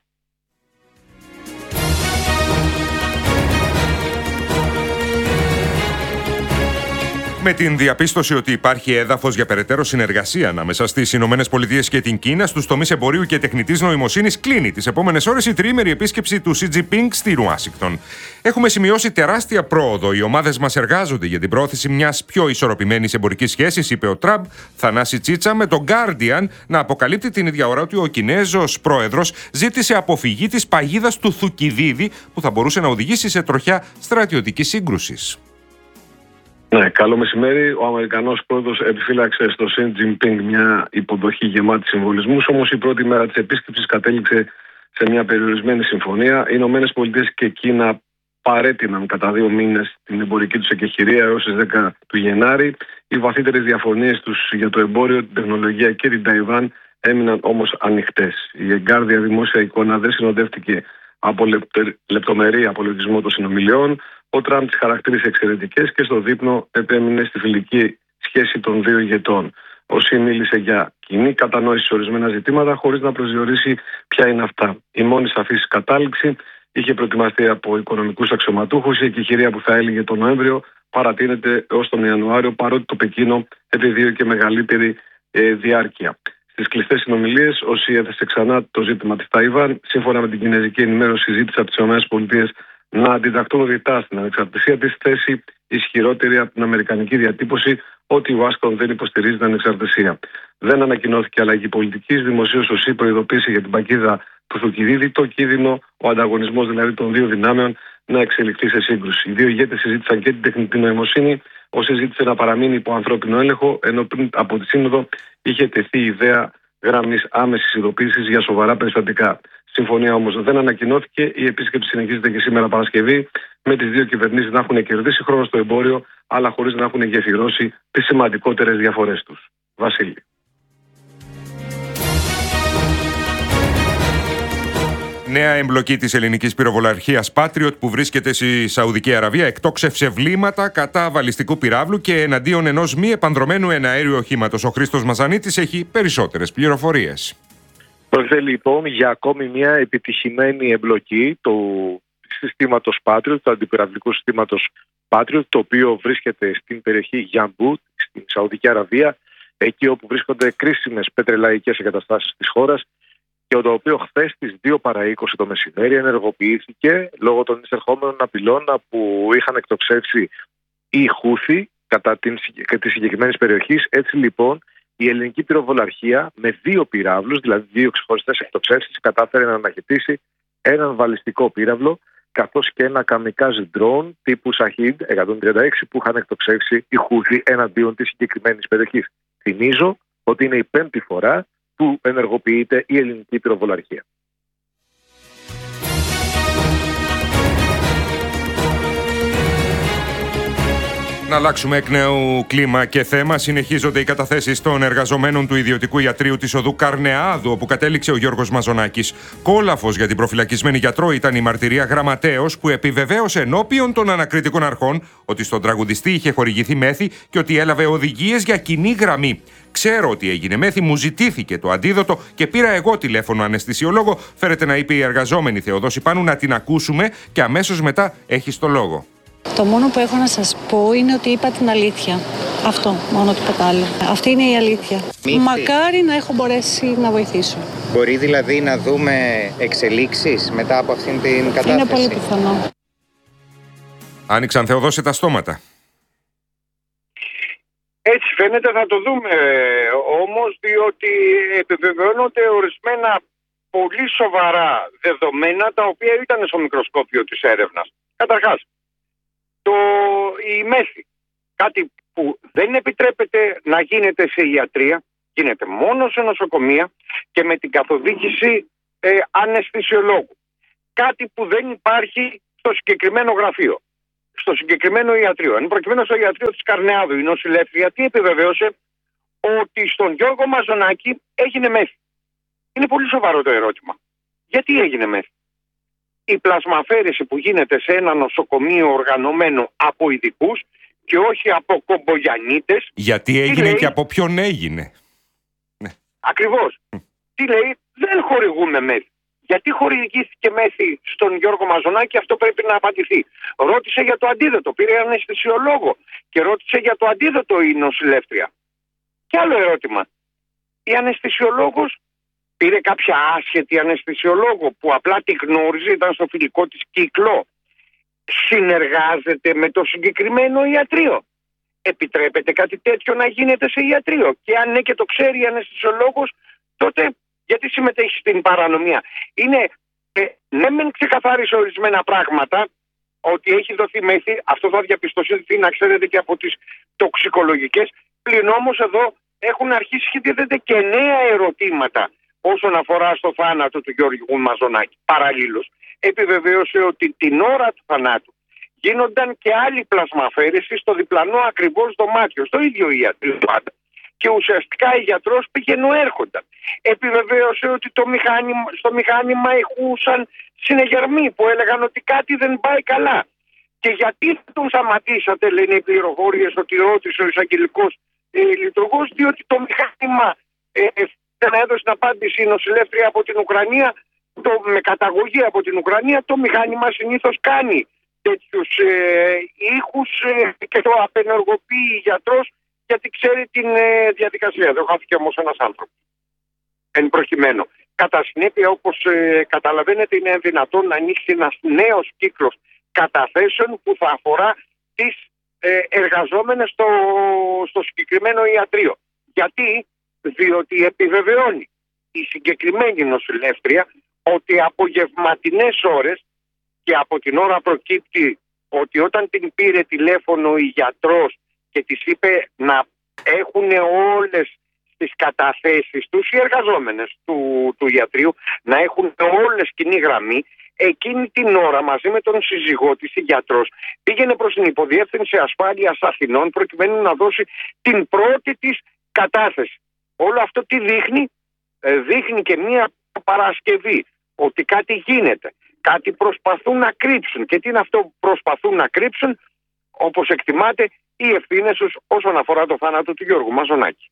Με την διαπίστωση ότι υπάρχει έδαφος για περαιτέρω συνεργασία ανάμεσα στις ΗΠΑ και την Κίνα στους τομείς εμπορίου και τεχνητής νοημοσύνης, κλείνει τις επόμενες ώρες η τριήμερη επίσκεψη του Xi Jinping στη Ουάσιγκτον. Έχουμε σημειώσει τεράστια πρόοδο. Οι ομάδες μας εργάζονται για την πρόθεση μιας πιο ισορροπημένης εμπορικής σχέσης, είπε ο Τραμπ. Θανάση Τσίτσα με τον Guardian να αποκαλύπτει την ίδια ώρα ότι ο Κινέζος πρόεδρος ζήτησε αποφυγή της παγίδας του Θουκυδίδη που θα μπορούσε να οδηγήσει σε τροχιά στρατιωτικής σύγκρουσης. Ναι, καλό μεσημέρι. Ο Αμερικανός πρόεδρος επιφύλαξε στο Xi Jinping μια υποδοχή γεμάτη συμβολισμούς, όμως η πρώτη μέρα της επίσκεψης κατέληξε σε μια περιορισμένη συμφωνία. Οι ΗΠΑ και Κίνα παρέτειναν κατά 2 μήνες την εμπορική τους εκεχηρία έως τις 10 του Γενάρη. Οι βαθύτερες διαφωνίες τους για το εμπόριο, την τεχνολογία και την Ταϊβάν έμειναν όμως ανοιχτές. Η εγκάρδια δημόσια εικόνα δεν συνοδεύτηκε από λεπτομερή απολογισμό των συνομιλιών. Ο Τραμπ τις χαρακτήρισε εξαιρετικές και στο δείπνο επέμεινε στη φιλική σχέση των δύο ηγετών. Ο Σι μίλησε για κοινή κατανόηση σε ορισμένα ζητήματα, χωρίς να προσδιορίσει ποια είναι αυτά. Η μόνη σαφής κατάληξη είχε προετοιμαστεί από οικονομικούς αξιωματούχους. Η εκεχηρία που θα έλυγε τον Νοέμβριο παρατείνεται έως τον Ιανουάριο, παρότι το Πεκίνο επιδίωκε μεγαλύτερη διάρκεια. Στις κλειστές συνομιλίες, ο Σι έθεσε ξανά το ζήτημα της Ταϊβάν. Σύμφωνα με την κινέζικη ενημέρωση, ζήτησε από τις ΗΠΑ να αντιταχθούν ρητά στην ανεξαρτησία της, θέση ισχυρότερη από την αμερικανική διατύπωση ότι η Ουάσιγκτον δεν υποστηρίζει την ανεξαρτησία. Δεν ανακοινώθηκε αλλαγή πολιτικής. Δημοσίως ο Σι προειδοποίησε για την παγίδα του Θουκυδίδη, το κίνδυνο, ο ανταγωνισμός δηλαδή των δύο δυνάμεων, να εξελιχθεί σε σύγκρουση. Οι δύο ηγέτες συζήτησαν και την τεχνητή νοημοσύνη. Ο Σι ζήτησε να παραμείνει υπό ανθρώπινο έλεγχο, ενώ πριν από τη Σύνοδο είχε τεθεί η ιδέα γραμμής άμεσης ειδοποίησης για σοβαρά περιστατικά. Συμφωνία όμως δεν ανακοινώθηκε. Η επίσκεψη συνεχίζεται και σήμερα Παρασκευή, με τις δύο κυβερνήσεις να έχουν κερδίσει χρόνο στο εμπόριο, αλλά χωρίς να έχουν γεφυρώσει τις σημαντικότερες διαφορές τους. Βασίλη. Νέα εμπλοκή της ελληνικής πυροβολαρχίας Patriot που βρίσκεται στη Σαουδική Αραβία εκτόξευσε βλήματα κατά βαλιστικού πυράβλου και εναντίον ενός μη επανδρωμένου εναέριου οχήματος. Ο Χρήστος Μαζανίτης έχει περισσότερες πληροφορίες. Πρόκειται λοιπόν για ακόμη μια επιτυχημένη εμπλοκή του συστήματος Patriot, του αντιπυραυλικού συστήματος Patriot, το οποίο βρίσκεται στην περιοχή Γιαμπού, στην Σαουδική Αραβία, εκεί όπου βρίσκονται κρίσιμες πετρελαϊκές εγκαταστάσεις της χώρας, και το οποίο χθες στις 2 παρά 20 το μεσημέρι ενεργοποιήθηκε λόγω των εισερχόμενων απειλών που είχαν εκτοξεύσει οι Χούθι κατά τη συγκεκριμένη περιοχή. Έτσι λοιπόν η ελληνική πυροβολαρχία με 2 πυράβλους, δηλαδή 2 ξεχωριστές εκτοξεύσεις, κατάφερε να αναχαιτήσει έναν βαλιστικό πύραυλο καθώς και ένα καμικάζ ντρόουν τύπου Shahid 136 που είχαν εκτοξεύσει οι Χούθι εναντίον της συγκεκριμένης περιοχής. Θυμίζω ότι είναι η 5η φορά που ενεργοποιείται η ελληνική πυροβολαρχία. Να αλλάξουμε εκ νέου κλίμα και θέμα. Συνεχίζονται οι καταθέσεις των εργαζομένων του ιδιωτικού ιατρείου της οδού Καρνεάδου, όπου κατέληξε ο Γιώργος Μαζονάκης. Κόλαφος για την προφυλακισμένη γιατρό ήταν η μαρτυρία γραμματέως που επιβεβαίωσε ενώπιον των ανακριτικών αρχών ότι στον τραγουδιστή είχε χορηγηθεί μέθη και ότι έλαβε οδηγίες για κοινή γραμμή. Ξέρω ότι έγινε μέθη, μου ζητήθηκε το αντίδοτο και πήρα εγώ τηλέφωνο αναισθησιολόγο. Φέρεται να είπε η εργαζόμενη Θεοδόση Πάνου, να την ακούσουμε και αμέσως μετά έχεις το λόγο. Το μόνο που έχω να σας πω είναι ότι είπα την αλήθεια. Αυτό μόνο τίποτα άλλο. Αυτή είναι η αλήθεια. Μακάρι να έχω μπορέσει να βοηθήσω. Μπορεί δηλαδή να δούμε εξελίξεις μετά από αυτήν την κατάσταση? Είναι πολύ πιθανό. Άνοιξαν, Θεοδόση, τα στόματα. Έτσι φαίνεται, θα το δούμε όμως, διότι επιβεβαιώνονται ορισμένα πολύ σοβαρά δεδομένα τα οποία ήταν στο μικροσκόπιο της έρευνας. Καταρχάς, η μέθη, κάτι που δεν επιτρέπεται να γίνεται σε ιατρία, γίνεται μόνο σε νοσοκομεία και με την καθοδήγηση αναισθησιολόγου. Κάτι που δεν υπάρχει στο συγκεκριμένο γραφείο, στο συγκεκριμένο ιατρείο. Εν προκειμένου στο ιατρείο της Καρνεάδου, η νοσηλεύτρια τι επιβεβαίωσε? Ότι στον Γιώργο Μαζονάκη έγινε μέθη. Είναι πολύ σοβαρό το ερώτημα. Γιατί έγινε μέθη? Η πλασμαφέρεση που γίνεται σε ένα νοσοκομείο οργανωμένο από ειδικούς και όχι από κομπογιανίτες. Γιατί έγινε και από ποιον έγινε. Ακριβώς. Τι λέει? Δεν χορηγούμε μέθη. Γιατί χορηγήθηκε μέθη στον Γιώργο Μαζονάκη? Αυτό πρέπει να απαντηθεί. Ρώτησε για το αντίδοτο. Πήρε αναισθησιολόγο και ρώτησε για το αντίδοτο η νοσηλεύτρια. Και άλλο ερώτημα. Η αναισθησιολόγος πήρε κάποια άσχετη αναισθησιολόγο που απλά τη γνώριζε, ήταν στο φιλικό της κύκλο? Συνεργάζεται με το συγκεκριμένο ιατρείο? Επιτρέπεται κάτι τέτοιο να γίνεται σε ιατρείο? Και αν ναι και το ξέρει η αναισθησιολόγος, τότε γιατί συμμετέχει στην παρανομία? Είναι, ναι μεν ξεκαθάρισε ορισμένα πράγματα, ότι έχει δοθεί μέθη, αυτό θα διαπιστωθεί να ξέρετε και από τις τοξικολογικές, πλην όμως εδώ έχουν αρχίσει και δίδεται και νέα ερωτήματα όσον αφορά στο θάνατο του Γιώργου Μαζονάκη. Παραλλήλως επιβεβαίωσε ότι την ώρα του θανάτου γίνονταν και άλλη πλασμαφέρεση στο διπλανό ακριβώς δωμάτιο, στο ίδιο ιατρείο πάντα. Και ουσιαστικά η γιατρός πήγαινε έρχονταν. Επιβεβαίωσε ότι στο μηχάνημα ηχούσαν συνεγερμοί που έλεγαν ότι κάτι δεν πάει καλά. Και γιατί τον σταματήσατε, λένε οι πληροφορίες, ότι ρώτησε ο εισαγγελικός λειτουργός, διότι το μηχάνημα δεν έδωσε απάντηση η νοσηλεύτρια από την Ουκρανία, με καταγωγή από την Ουκρανία. Το μηχάνημα συνήθως κάνει τέτοιους ήχους και το απενεργοποιεί η γιατρός, γιατί ξέρει την διαδικασία. Δεν χάθηκε όμως ένας άνθρωπος εν προκειμένου. Κατά συνέπεια, όπως καταλαβαίνετε, είναι δυνατόν να ανοίξει ένας νέος κύκλος καταθέσεων που θα αφορά τις εργαζόμενες στο συγκεκριμένο ιατρείο. Γιατί? Διότι επιβεβαιώνει η συγκεκριμένη νοσηλεύτρια ότι απογευματινές ώρες, και από την ώρα προκύπτει ότι όταν την πήρε τηλέφωνο η γιατρός και της είπε να έχουν όλες τις καταθέσεις τους οι εργαζόμενες του ιατρείου, να έχουν όλες κοινή γραμμή, εκείνη την ώρα μαζί με τον σύζυγό της, η γιατρός, πήγαινε προς την Υποδιεύθυνση Ασφάλειας Αθηνών προκειμένου να δώσει την πρώτη της κατάθεση. Όλο αυτό τι δείχνει? Δείχνει και μία παρασκευή ότι κάτι γίνεται, κάτι προσπαθούν να κρύψουν. Και τι είναι αυτό που προσπαθούν να κρύψουν? Όπως εκτιμάται, οι ευθύνες τους όσον αφορά το θάνατο του Γιώργου Μαζονάκη.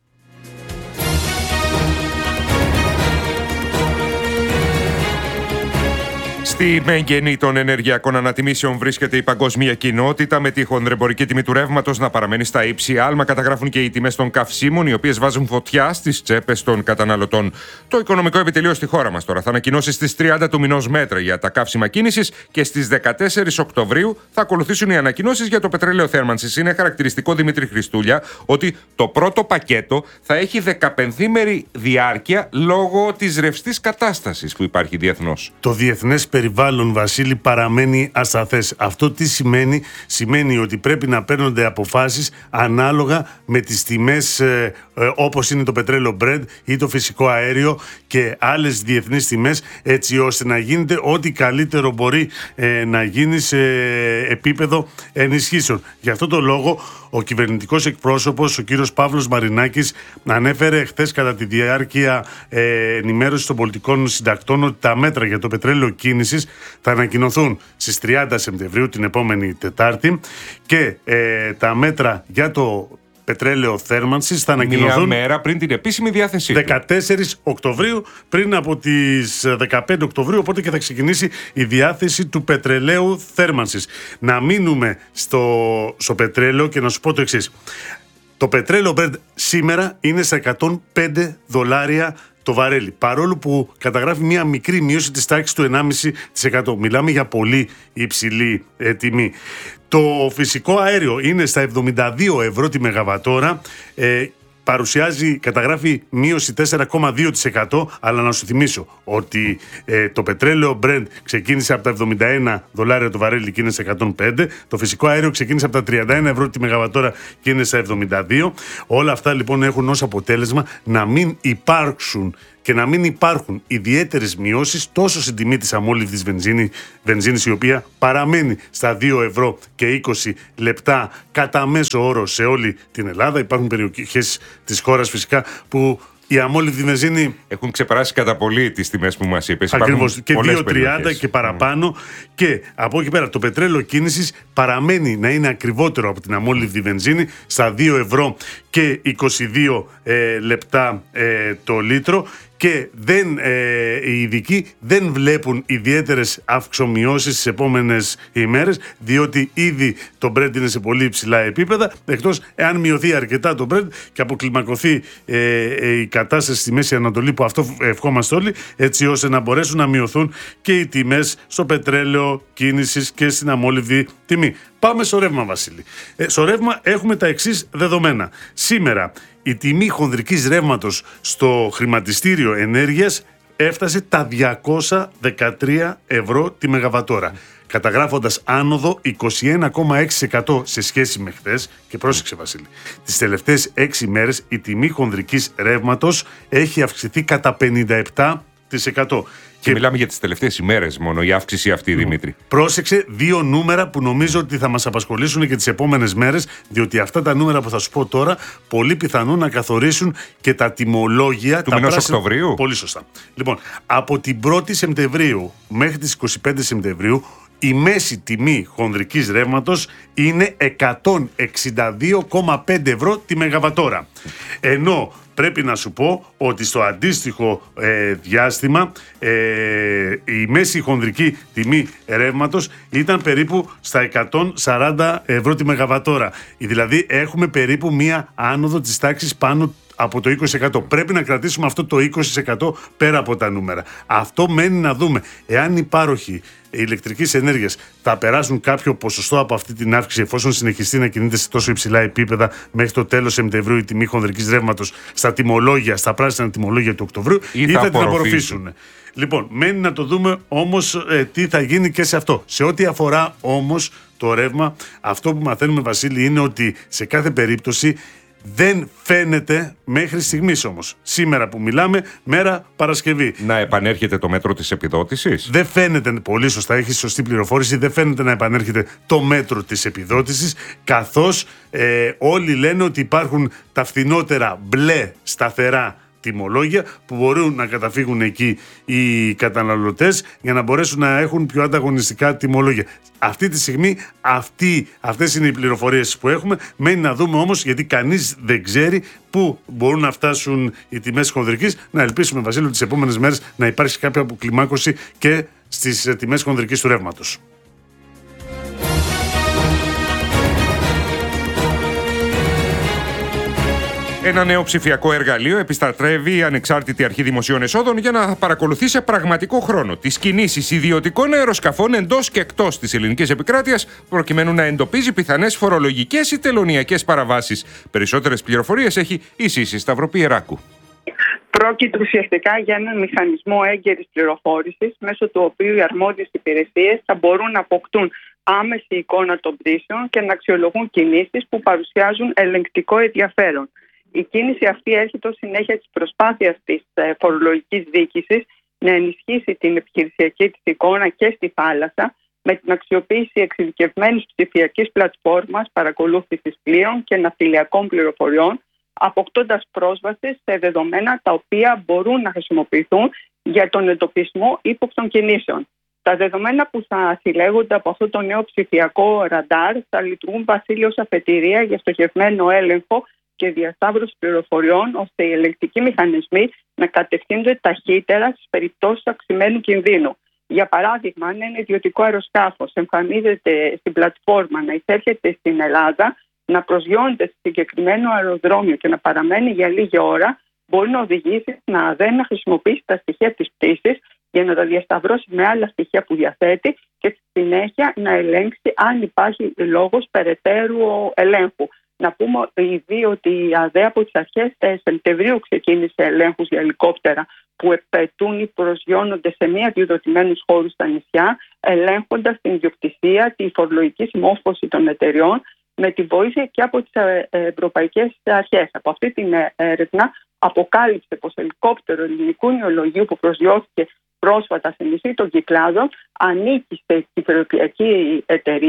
Στη μέγενη των ενεργειακών ανατιμήσεων βρίσκεται η παγκόσμια κοινότητα, με τη χονδρεμπορική τιμή του ρεύματος να παραμένει στα ύψη. Άλμα καταγράφουν και οι τιμές των καυσίμων, οι οποίες βάζουν φωτιά στις τσέπες των καταναλωτών. Το Οικονομικό Επιτελείο στη χώρα μας τώρα θα ανακοινώσει στις 30 του μηνός μέτρα για τα καύσιμα κίνησης και στις 14 Οκτωβρίου θα ακολουθήσουν οι ανακοινώσεις για το πετρέλαιο θέρμανσης. Είναι χαρακτηριστικό, Δημήτρη Χριστούλια, ότι το πρώτο πακέτο θα έχει 15ημερη διάρκεια λόγω της ρευστής κατάστασης που υπάρχει διεθνώς. Το διεθνές περιβάλλον, Βασίλη, παραμένει ασταθές. Αυτό τι σημαίνει? Σημαίνει ότι πρέπει να παίρνονται αποφάσεις ανάλογα με τις τιμές όπως είναι το πετρέλαιο Brent ή το φυσικό αέριο και άλλες διεθνείς τιμές, έτσι ώστε να γίνεται ό,τι καλύτερο μπορεί να γίνει σε επίπεδο ενισχύσεων. Γι' αυτό το λόγο ο κυβερνητικός εκπρόσωπος, ο κύριος Παύλος Μαρινάκης, ανέφερε χθες κατά τη διάρκεια ενημέρωση των πολιτικών συντακτών ότι τα μέτρα για το πετρέλαιο κίνησης θα ανακοινωθούν στις 30 Σεπτεμβρίου, την επόμενη Τετάρτη, και τα μέτρα για το πετρέλαιο θέρμανσης θα ανακοινωθούν μία μέρα πριν την επίσημη διάθεσή του. 14 Οκτωβρίου, πριν από τις 15 Οκτωβρίου, οπότε και θα ξεκινήσει η διάθεση του πετρελαίου θέρμανσης. Να μείνουμε στο πετρέλαιο και να σου πω το εξής. Το πετρέλαιο Brent σήμερα είναι στα $105 το βαρέλι, παρόλο που καταγράφει μια μικρή μείωση της τάξης του 1,5%. Μιλάμε για πολύ υψηλή τιμή. Το φυσικό αέριο είναι στα 72 ευρώ τη μεγαβατόρα, καταγράφει μείωση 4,2%, αλλά να σου θυμίσω ότι το πετρέλαιο Brent ξεκίνησε από τα $71 το βαρέλι και είναι σε 105, το φυσικό αέριο ξεκίνησε από τα 31 ευρώ τη μεγαβατόρα και είναι σε 72. Όλα αυτά λοιπόν έχουν ως αποτέλεσμα να μην υπάρξουν και να μην υπάρχουν ιδιαίτερες μειώσεις τόσο στην τιμή της αμόλυβδης βενζίνης, η οποία παραμένει στα 2 ευρώ και 20 λεπτά κατά μέσο όρο σε όλη την Ελλάδα. Υπάρχουν περιοχές της χώρας φυσικά που Η αμόλυβδη βενζίνη. Έχουν ξεπεράσει κατά πολύ τις τιμές που μας είπες. Ακριβώς. Και 2,30 και παραπάνω. Και από εκεί πέρα το πετρέλαιο κίνησης παραμένει να είναι ακριβότερο από την αμόλυβδη βενζίνη στα 2 ευρώ και 22 λεπτά το λίτρο. Και οι ειδικοί δεν βλέπουν ιδιαίτερες αυξομοιώσεις τις επόμενες ημέρες, διότι ήδη το Brent είναι σε πολύ υψηλά επίπεδα, εκτός εάν μειωθεί αρκετά το Brent και αποκλιμακωθεί η κατάσταση στη Μέση Ανατολή, που αυτό ευχόμαστε όλοι, έτσι ώστε να μπορέσουν να μειωθούν και οι τιμές στο πετρέλαιο κίνησης και στην αμόλυβδη τιμή. Πάμε στο ρεύμα, Βασίλη. Στο ρεύμα έχουμε τα εξής δεδομένα. Σήμερα η τιμή χονδρικής ρεύματος στο χρηματιστήριο ενέργειας έφτασε τα 213 ευρώ τη μεγαβατόρα, καταγράφοντας άνοδο 21,6% σε σχέση με χθες. Και πρόσεξε, Βασίλη, τις τελευταίες 6 μέρες η τιμή χονδρικής ρεύματος έχει αυξηθεί κατά 57%. Και μιλάμε για τις τελευταίες ημέρες μόνο, η αύξηση αυτή, Δημήτρη. Πρόσεξε 2 νούμερα που νομίζω ότι θα μας απασχολήσουν και τις επόμενες μέρες, διότι αυτά τα νούμερα που θα σου πω τώρα πολύ πιθανόν να καθορίσουν και τα τιμολόγια του μηνός Οκτωβρίου. Πολύ σωστά. Λοιπόν, από την 1η Σεπτεμβρίου μέχρι τις 25 Σεπτεμβρίου η μέση τιμή χονδρικής ρεύματος είναι 162,5 ευρώ τη μεγαβατόρα. Ενώ πρέπει να σου πω ότι στο αντίστοιχο διάστημα η μέση χονδρική τιμή ρεύματος ήταν περίπου στα 140 ευρώ τη μεγαβατόρα. Δηλαδή έχουμε περίπου μία άνοδο της τάξης πάνω από το 20%. Πρέπει να κρατήσουμε αυτό το 20% πέρα από τα νούμερα. Αυτό μένει να δούμε. Εάν οι πάροχοι ηλεκτρικής ενέργειας θα περάσουν κάποιο ποσοστό από αυτή την αύξηση, εφόσον συνεχιστεί να κινείται σε τόσο υψηλά επίπεδα μέχρι το τέλος Σεπτεμβρίου η τιμή χονδρικής ρεύματος στα τιμολόγια, στα πράσινα τιμολόγια του Οκτωβρίου, ή θα την απορροφήσουν. Λοιπόν, μένει να το δούμε όμως τι θα γίνει και σε αυτό. Σε ό,τι αφορά όμως το ρεύμα, αυτό που μαθαίνουμε, Βασίλη, είναι ότι σε κάθε περίπτωση δεν φαίνεται μέχρι στιγμής όμως. Σήμερα που μιλάμε, μέρα Παρασκευή. Να επανέρχεται το μέτρο της επιδότησης. Δεν φαίνεται, πολύ σωστά, έχει σωστή πληροφόρηση, δεν φαίνεται να επανέρχεται το μέτρο της επιδότησης, καθώς όλοι λένε ότι υπάρχουν τα φθηνότερα μπλε σταθερά τιμολόγια που μπορούν να καταφύγουν εκεί οι καταναλωτές για να μπορέσουν να έχουν πιο ανταγωνιστικά τιμολόγια. Αυτή τη στιγμή αυτές είναι οι πληροφορίες που έχουμε. Μένει να δούμε όμως, γιατί κανείς δεν ξέρει πού μπορούν να φτάσουν οι τιμές χονδρικής. Να ελπίσουμε, Βασίλειο, τις επόμενες μέρες να υπάρξει κάποια αποκλιμάκωση και στις τιμές χονδρικής του ρεύματος. Ένα νέο ψηφιακό εργαλείο επιστρατεύει η Ανεξάρτητη Αρχή Δημοσίων Εσόδων για να παρακολουθεί σε πραγματικό χρόνο τις κινήσεις ιδιωτικών αεροσκαφών εντός και εκτός της ελληνικής επικράτειας, προκειμένου να εντοπίζει πιθανές φορολογικές ή τελωνειακές παραβάσεις. Περισσότερες πληροφορίες έχει η Σύση Σταυροπιεράκου. Πρόκειται ουσιαστικά για έναν μηχανισμό έγκαιρης πληροφόρησης, μέσω του οποίου οι αρμόδιες υπηρεσίες θα μπορούν να αποκτούν άμεση εικόνα των πτήσεων και να αξιολογούν κινήσεις που παρουσιάζουν ελεγκτικό ενδιαφέρον. Η κίνηση αυτή έρχεται ως συνέχεια της προσπάθειας της φορολογικής διοίκησης να ενισχύσει την επιχειρησιακή της εικόνα και στη θάλασσα με την αξιοποίηση εξειδικευμένης ψηφιακής πλατφόρμας παρακολούθησης πλοίων και ναυτιλιακών πληροφοριών, αποκτώντας πρόσβαση σε δεδομένα τα οποία μπορούν να χρησιμοποιηθούν για τον εντοπισμό ύποπτων κινήσεων. Τα δεδομένα που θα συλλέγονται από αυτό το νέο ψηφιακό ραντάρ θα λειτουργούν, Βασίλη, ως αφετηρία για στοχευμένο έλεγχο και διασταύρωση πληροφοριών, ώστε οι ελεγκτικοί μηχανισμοί να κατευθύνονται ταχύτερα στις περιπτώσεις αυξημένου κινδύνου. Για παράδειγμα, αν ένα ιδιωτικό αεροσκάφος εμφανίζεται στην πλατφόρμα να εισέρχεται στην Ελλάδα, να προσγειώνεται σε συγκεκριμένο αεροδρόμιο και να παραμένει για λίγη ώρα, μπορεί να οδηγήσει στην ΑΔΕ να χρησιμοποιήσει τα στοιχεία της πτήσης για να τα διασταυρώσει με άλλα στοιχεία που διαθέτει και στη συνέχεια να ελέγξει αν υπάρχει λόγος περαιτέρω ελέγχου. Να πούμε ήδη ότι η ΑΔΕ από τις αρχές Σεπτεμβρίου ξεκίνησε ελέγχους για ελικόπτερα που επετούν ή προσγειώνονται σε μη αδειοδοτημένους χώρους στα νησιά, ελέγχοντας την ιδιοκτησία, τη φορολογική συμμόρφωση των εταιριών, με τη βοήθεια και από τις ευρωπαϊκές αρχές. Από αυτή την έρευνα αποκάλυψε πως ελικόπτερο ελληνικού νεολογίου που προσγειώθηκε πρόσφατα σε νησί των Κυκλάδων ανήκει σε κυβερνητική εταιρεία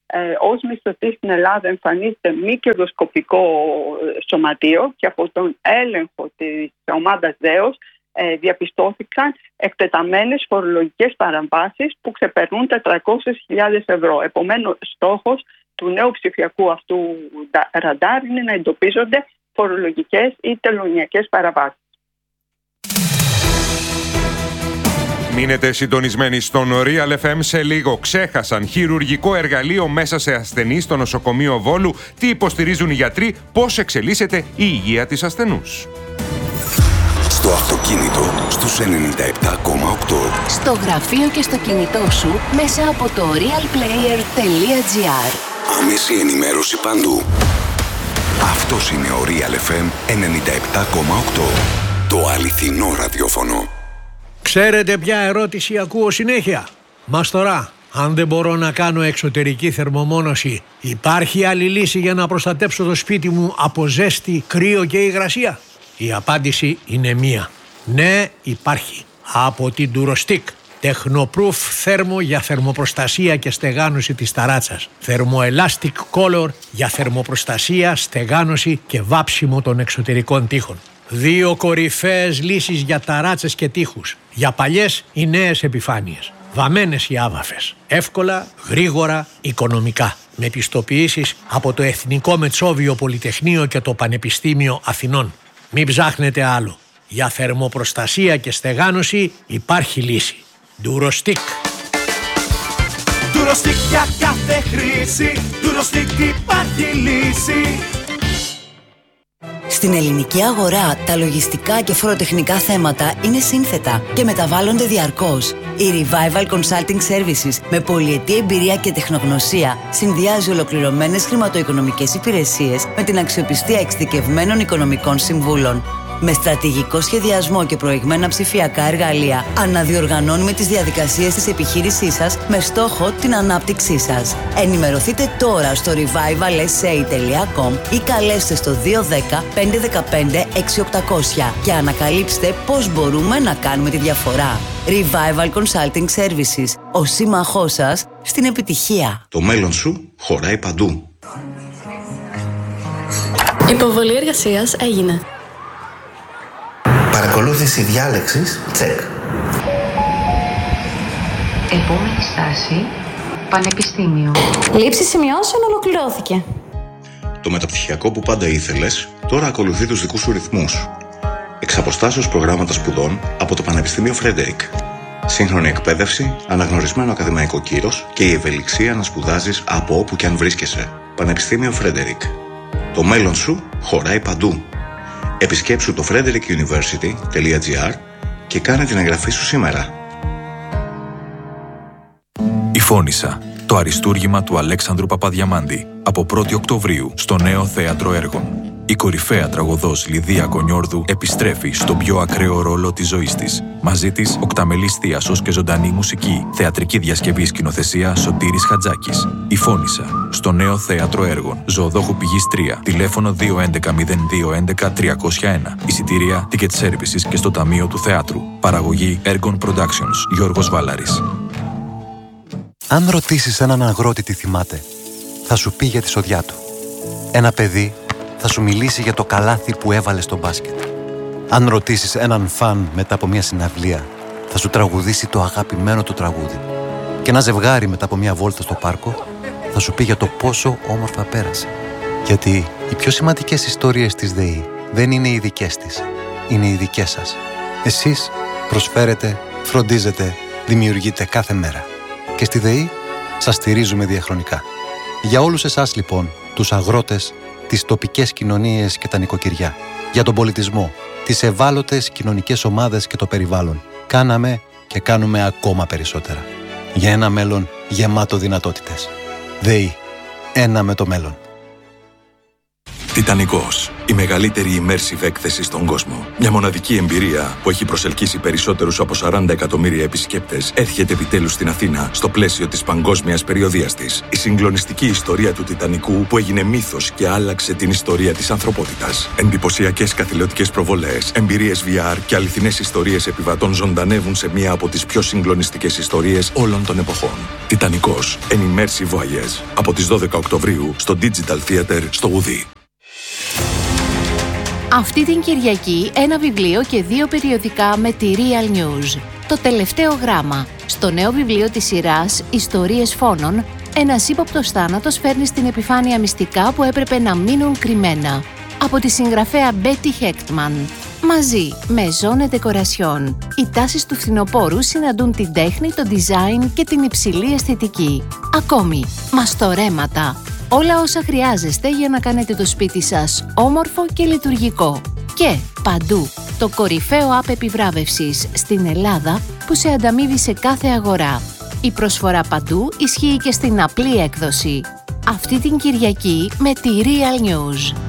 ως μισθωτή στην Ελλάδα εμφανίζεται μη κερδοσκοπικό σωματείο και από τον έλεγχο της ομάδας ΔΕΟΣ διαπιστώθηκαν εκτεταμένες φορολογικές παραβάσεις που ξεπερνούν 400.000 ευρώ. Επομένως, στόχος του νέου ψηφιακού αυτού ραντάρ είναι να εντοπίζονται φορολογικές ή τελωνειακές παραβάσεις. Μείνετε συντονισμένοι στον Real FM. Σε λίγο ξέχασαν χειρουργικό εργαλείο μέσα σε ασθενή στο νοσοκομείο Βόλου. Τι υποστηρίζουν οι γιατροί, πώς εξελίσσεται η υγεία της ασθενούς. Στο αυτοκίνητο στους 97,8. Στο γραφείο και στο κινητό σου μέσα από το realplayer.gr. Άμεση ενημέρωση παντού. Αυτός είναι ο Real FM 97,8. Το αληθινό ραδιόφωνο. Ξέρετε ποια ερώτηση ακούω συνέχεια? Μαστορά, αν δεν μπορώ να κάνω εξωτερική θερμομόνωση, υπάρχει άλλη λύση για να προστατέψω το σπίτι μου από ζέστη, κρύο και υγρασία? Η απάντηση είναι μία. Ναι, υπάρχει. Από την Durostick. Technoproof θέρμο για θερμοπροστασία και στεγάνωση της ταράτσας. Thermoelastic Color για θερμοπροστασία, στεγάνωση και βάψιμο των εξωτερικών τοίχων. 2 κορυφαίες λύσεις για ταράτσες και τοίχους. Για παλιές ή νέες επιφάνειες. Βαμμένες ή άβαφες. Εύκολα, γρήγορα, οικονομικά. Με πιστοποιήσεις από το Εθνικό Μετσόβιο Πολυτεχνείο και το Πανεπιστήμιο Αθηνών. Μην ψάχνετε άλλο. Για θερμοπροστασία και στεγάνωση υπάρχει λύση. Durostick. Durostick για κάθε χρήση. Durostick υπάρχει λύση. Στην ελληνική αγορά, τα λογιστικά και φοροτεχνικά θέματα είναι σύνθετα και μεταβάλλονται διαρκώς. Η Revival Consulting Services με πολυετή εμπειρία και τεχνογνωσία συνδυάζει ολοκληρωμένες χρηματοοικονομικές υπηρεσίες με την αξιοπιστία εξειδικευμένων οικονομικών συμβούλων. Με στρατηγικό σχεδιασμό και προηγμένα ψηφιακά εργαλεία, αναδιοργανώνουμε τις διαδικασίες της επιχείρησής σας με στόχο την ανάπτυξή σας. Ενημερωθείτε τώρα στο revivalsa.com ή καλέστε στο 210-515-6800 και ανακαλύψτε πώς μπορούμε να κάνουμε τη διαφορά. Revival Consulting Services, ο σύμμαχός σας στην επιτυχία. Το μέλλον σου χωράει παντού. Υποβολή εργασίας έγινε. Παρακολούθηση διάλεξης, τσεκ. Επόμενη στάση, πανεπιστήμιο. Λήψη σημειώσεων ολοκληρώθηκε. Το μεταπτυχιακό που πάντα ήθελες, τώρα ακολουθεί τους δικούς σου ρυθμούς. Εξ αποστάσεως προγράμματα σπουδών από το Πανεπιστήμιο Φρέντερικ. Σύγχρονη εκπαίδευση, αναγνωρισμένο ακαδημαϊκό κύρος και η ευελιξία να σπουδάζεις από όπου και αν βρίσκεσαι. Πανεπιστήμιο Φρέντερικ. Το μέλλον σου χωράει παντού. Επισκέψου το frederickuniversity.gr και κάνε την εγγραφή σου σήμερα. Η Φώνισσα, το αριστούργημα του Αλέξανδρου Παπαδιαμάντη, από 1η Οκτωβρίου στο Νέο Θέατρο Έργων. Η κορυφαία τραγωδός Λιδία Κονιόρδου επιστρέφει στον πιο ακραίο ρόλο της ζωής της. Μαζί της, οκταμελής θίασος και ζωντανή μουσική. Θεατρική διασκευή σκηνοθεσία Σωτήρης Χατζάκης. Η Φώνισσα, στο Νέο Θέατρο Έργων. Ζωοδόχου Πηγής 3. Τηλέφωνο 211-0211-301. Εισιτήρια, ticket services και στο Ταμείο του Θεάτρου. Παραγωγή Ergon Productions. Γιώργος Βάλαρης. Αν ρωτήσεις έναν αγρότη τι θυμάται, θα σου πει για τη σοδιά του. Ένα παιδί θα σου μιλήσει για το καλάθι που έβαλε στο μπάσκετ. Αν ρωτήσεις έναν φαν μετά από μια συναυλία, θα σου τραγουδήσει το αγαπημένο του τραγούδι. Και ένα ζευγάρι μετά από μια βόλτα στο πάρκο θα σου πει για το πόσο όμορφα πέρασε. Γιατί οι πιο σημαντικές ιστορίες της ΔΕΗ δεν είναι οι δικές της, είναι οι δικές σας. Εσείς προσφέρετε, φροντίζετε, δημιουργείτε κάθε μέρα. Και στη ΔΕΗ σας στηρίζουμε διαχρονικά. Για όλους εσάς λοιπόν, τους αγρότες, τις τοπικές κοινωνίες και τα νοικοκυριά, για τον πολιτισμό, τις ευάλωτες κοινωνικές ομάδες και το περιβάλλον, κάναμε και κάνουμε ακόμα περισσότερα. Για ένα μέλλον γεμάτο δυνατότητες. ΔΕΗ. Ένα με το μέλλον. Τιτανικός. Η μεγαλύτερη immersive έκθεση στον κόσμο. Μια μοναδική εμπειρία που έχει προσελκύσει περισσότερους από 40 εκατομμύρια επισκέπτες έρχεται επιτέλους στην Αθήνα στο πλαίσιο της παγκόσμιας περιοδείας της. Η συγκλονιστική ιστορία του Τιτανικού που έγινε μύθος και άλλαξε την ιστορία της ανθρωπότητας. Εντυπωσιακές καθηλωτικές προβολές, εμπειρίες VR και αληθινές ιστορίες επιβατών ζωντανεύουν σε μία από τις πιο συγκλονιστικές ιστορίες όλων των εποχών. Τιτανικός. An immersive voyage. Από τις 12 Οκτωβρίου στο Digital Theater στο Ουδί. Αυτή την Κυριακή ένα βιβλίο και 2 περιοδικά με τη Real News. Το τελευταίο γράμμα. Στο νέο βιβλίο της σειράς «Ιστορίες φόνων», ένας ύποπτος θάνατος φέρνει στην επιφάνεια μυστικά που έπρεπε να μείνουν κρυμμένα. Από τη συγγραφέα Betty Hechtman. Μαζί με Zone Decoration. Οι τάσεις του φθινοπόρου συναντούν την τέχνη, το design και την υψηλή αισθητική. Ακόμη, μαστορέματα. Όλα όσα χρειάζεστε για να κάνετε το σπίτι σας όμορφο και λειτουργικό. Και παντού, το κορυφαίο app επιβράβευσης στην Ελλάδα που σε ανταμείβει σε κάθε αγορά. Η προσφορά παντού ισχύει και στην απλή έκδοση. Αυτή την Κυριακή με τη Real News.